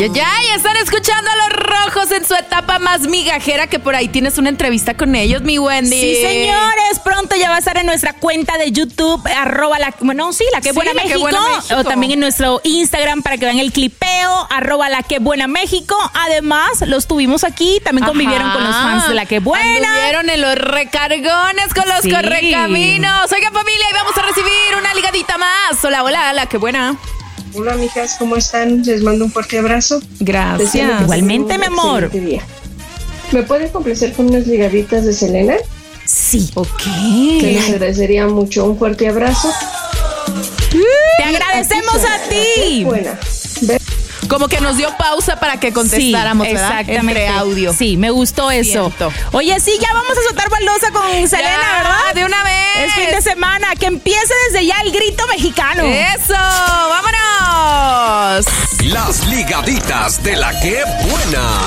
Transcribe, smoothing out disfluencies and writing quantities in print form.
Están escuchando a Los Rojos en su etapa más migajera, que por ahí tienes una entrevista con ellos, mi Wendy. Sí, señores, pronto ya va a estar en nuestra cuenta de YouTube, @la que buena México, o también en nuestro Instagram para que vean el clipeo, @la que buena México. Además, los tuvimos aquí, también convivieron con los fans de La Que Buena. Anduvieron en los recargones con los correcaminos. Oigan, familia, y vamos a recibir una ligadita más. Hola, La Que Buena. Hola, amigas, ¿cómo están? Les mando un fuerte abrazo. Gracias. Igualmente, mi amor. Día. ¿Me pueden complacer con unas ligaditas de Selena? Sí. Ok. Que les agradecería mucho. Un fuerte abrazo. Te agradecemos a ti. Buena. Como que nos dio pausa para que contestáramos, sí, ¿verdad? Exactamente. Entre audio. Sí, me gustó eso. Siento. Oye, sí, ya vamos a soltar baldosa con Selena, ¿verdad? De una vez. Es fin de semana. Que empiece desde ya el grito mexicano. ¡Eso! ¡Vámonos! Las ligaditas de La Que Buena.